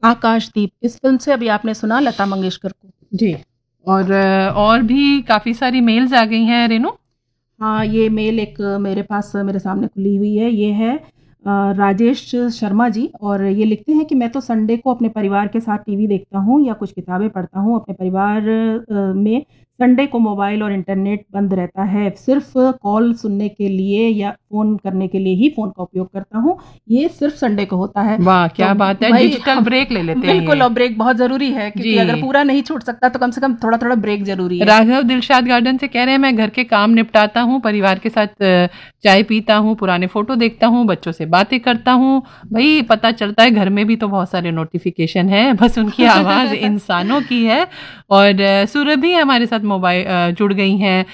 आकाशदीप इस फ़िल्म से अभी आपने सुना लता मंगेशकर को। जी। और भी काफ़ी सारी मेल्स आ गई हैं रेनू। हाँ, ये मेल एक मेरे पास मेरे सामने खुली हुई है। ये है राजेश शर्मा जी और ये लिखते हैं कि मैं तो संडे को अपने परिवार के साथ टीवी देखता हूँ या कुछ किताबें पढ़ता हूँ। अपने परिवार में संडे को मोबाइल और इंटरनेट बंद रहता है। सिर्फ़ कॉल सुनने के लिए या फ़ोन करने के लिए ही फ़ोन का उपयोग करता हूँ। ये सिर्फ़ संडे को होता है। वाह! तो क्या बात है, भई डिजिटल ब्रेक ले लेते हैं बिल्कुल ये। और ब्रेक बहुत ज़रूरी है क्योंकि अगर जी। पूरा नहीं छूट सकता तो कम से कम थोड़ा-थोड़ा ब्रेक ज़रूरी है। राघव दिलशाद गार्डन से कह रहे हैं मैं घर के काम निपटाता हूँ, परिवार के साथ चाय पीता हूँ, पुराने फ़ोटो देखता हूँ, बच्चों से बातें करता हूँ। भई पता चलता है घर में भी तो बहुत सारे नोटिफ़िकेशन हैं, बस उनकी आवाज़ इंसानों की है। और सुरभि हमारे साथ जुड़ गई हैं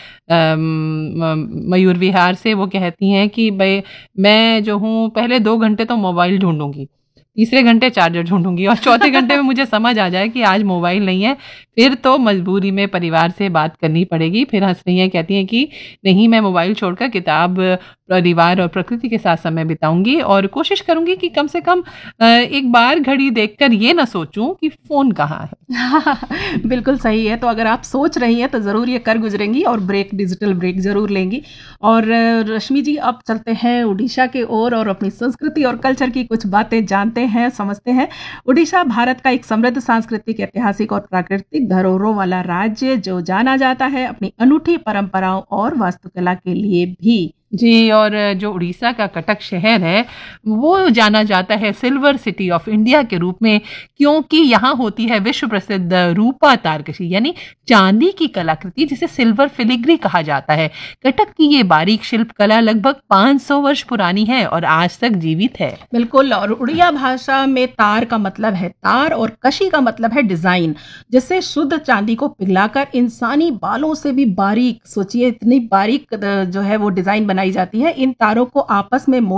मयूर विहार से। वो कहती हैं कि भई मैं जो हूँ पहले 2 घंटे तो मोबाइल ढूँढूँगी, तीसरे घंटे चार्जर ढूँढूँगी और चौथे घंटे में मुझे समझ आ जाए कि आज मोबाइल नहीं है, फिर तो मजबूरी में परिवार से बात करनी पड़ेगी। फिर हँस रही हैं, कहती हैं कि नहीं, मैं मोबाइल छोड़कर किताब, परिवार और प्रकृति के साथ समय बिताऊँगी और कोशिश करूँगी कि कम से कम एक बार घड़ी देखकर ये ना सोचूँ कि फ़ोन कहाँ है। बिल्कुल सही है। तो अगर आप सोच रही हैं तो ज़रूर ये कर गुज़रेंगी और डिजिटल ब्रेक ज़रूर लेंगी। और रश्मि जी अब चलते हैं उड़ीसा की ओर और अपनी संस्कृति और कल्चर की कुछ बातें जानते हैं, समझते हैं। उड़ीसा भारत का एक समृद्ध सांस्कृतिक, ऐतिहासिक और प्राकृतिक धरोहरों वाला राज्य जो जाना जाता है अपनी अनूठी परंपराओं और वास्तुकला के लिए भी। जी, और जो उड़ीसा का कटक शहर है, वो जाना जाता है सिल्वर सिटी ऑफ इंडिया के रूप में, क्योंकि यहाँ होती है विश्व प्रसिद्ध रूपा तारकशी यानी चांदी की कलाकृति, जिसे सिल्वर फिलिग्री कहा जाता है। कटक की ये बारीक शिल्प कला लगभग 500 वर्ष पुरानी है और आज तक जीवित है। बिल्कुल और उड़िया भाषा में तार का मतलब है तार और कशी का मतलब है डिजाइन, जिससे शुद्ध चांदी को पिघलाकर इंसानी बालों से भी बारीक, सोचिए इतनी बारीक जो है वो डिजाइन बनाई जाती है। इन तारों को आपस में